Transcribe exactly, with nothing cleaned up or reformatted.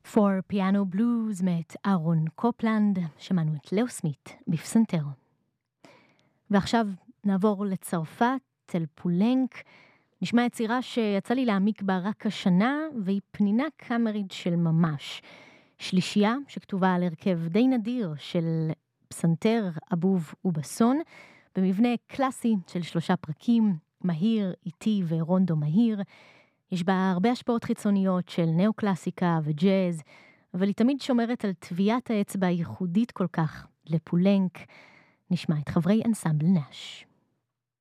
For Piano Blues מאת אהרון קופלנד, שמענו את לאו סמית בפסנתר. ועכשיו נעבור לצרפת, אל פולנק, נשמע יצירה שיצא לי להעמיק בה רק השנה, והיא פנינה קאמרית של ממש. שלישייה שכתובה על הרכב די נדיר של פסנתר, אבוב ובסון, במבנה קלאסי של שלושה פרקים, מהיר, איטי ורונדו מהיר. יש בה הרבה השפעות חיצוניות של נאו-קלאסיקה וג'אז, אבל היא תמיד שומרת על טביעת האצבע הייחודית כל כך לפולנק. נשמע את חברי אנסמבל נש.